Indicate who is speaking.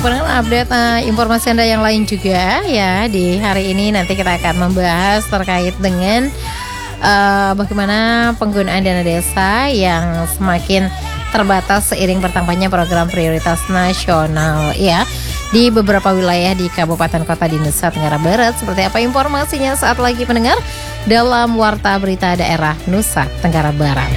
Speaker 1: pendengar update informasi Anda yang lain juga ya. Di hari ini nanti kita akan membahas terkait dengan bagaimana penggunaan dana desa yang semakin terbatas seiring bertambahnya program prioritas nasional ya di beberapa wilayah di kabupaten kota di Nusa Tenggara Barat. Seperti apa informasinya saat lagi pendengar dalam Warta Berita Daerah Nusa Tenggara Barat.